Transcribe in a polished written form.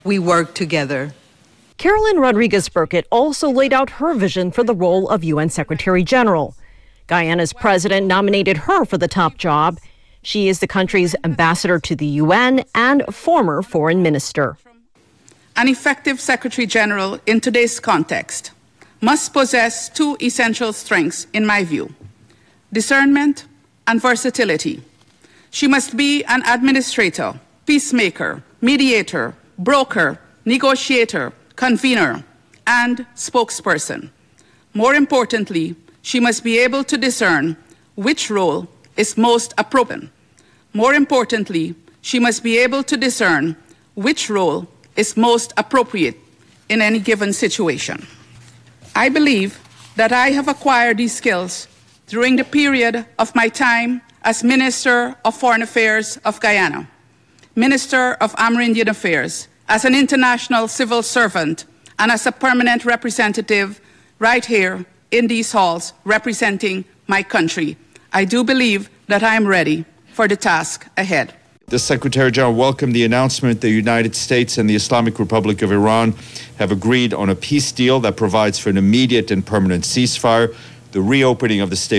We work together. Carolyn Rodriguez-Burkett also laid out her vision for the role of UN Secretary General. Guyana's president nominated her for the top job. She is the country's ambassador to the UN and former foreign minister. An effective Secretary General in today's context must possess two essential strengths, in my view: discernment and versatility. She must be an administrator, peacemaker, mediator, broker, negotiator, convener, and spokesperson. More importantly, she must be able to discern which role is most appropriate. More importantly, she must be able to discern which role is most appropriate in any given situation. I believe that I have acquired these skills during the period of my time as Minister of Foreign Affairs of Guyana, Minister of Amerindian Affairs, as an international civil servant, and as a permanent representative right here in these halls representing my country. I do believe that I am ready for the task ahead. The Secretary General welcomed the announcement the United States and the Islamic Republic of Iran have agreed on a peace deal that provides for an immediate and permanent ceasefire, the reopening of the state